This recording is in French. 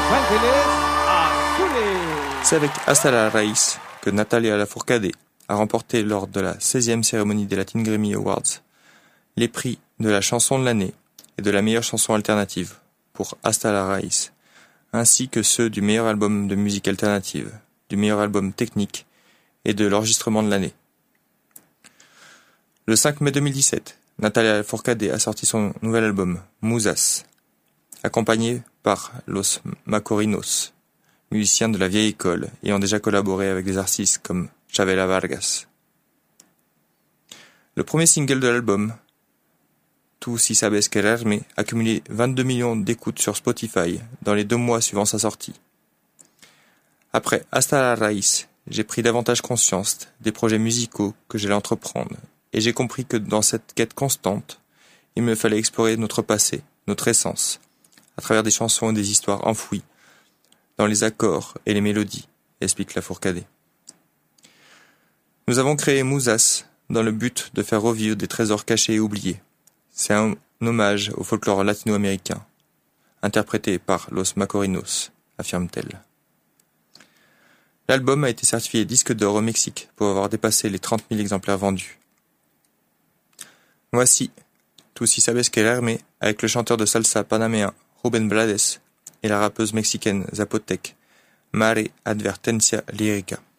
Ángeles Azules. C'est avec Hasta la Raíz que Natalia Lafourcade a remporté lors de la 16e cérémonie des Latin Grammy Awards les prix de la chanson de l'année et de la meilleure chanson alternative pour Hasta la Raíz, ainsi que ceux du meilleur album de musique alternative, du meilleur album technique et de l'enregistrement de l'année. Le 5 mai 2017, Natalia Lafourcade a sorti son nouvel album, Musas, accompagné par Los Macorinos, musiciens de la vieille école ayant déjà collaboré avec des artistes comme Chavela Vargas. Le premier single de l'album, Tu si sabes quererme, a cumulé 22 millions d'écoutes sur Spotify dans les 2 mois suivant sa sortie. Après Hasta la Raíz, j'ai pris davantage conscience des projets musicaux que j'allais entreprendre, et j'ai compris que dans cette quête constante, il me fallait explorer notre passé, notre essence, à travers des chansons et des histoires enfouies, dans les accords et les mélodies, explique Lafourcade. Nous avons créé Musas dans le but de faire revivre des trésors cachés et oubliés. C'est un hommage au folklore latino-américain, interprété par Los Macorinos, affirme-t-elle. L'album a été certifié disque d'or au Mexique pour avoir dépassé les 30 000 exemplaires vendus. Voici Tu si sabes quererme avec le chanteur de salsa panaméen Rubén Blades et la rappeuse mexicaine zapotèque Mare Advertencia Lyrica.